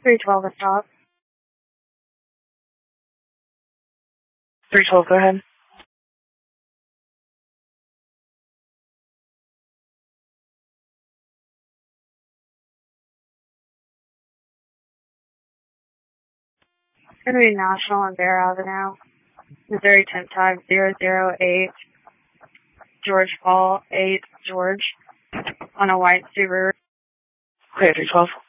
312 a stop. 312, go ahead. It's going to be National on Bear Avenue, Missouri 10 time 008, George Paul 8 George, on a white Subaru. Okay, 312.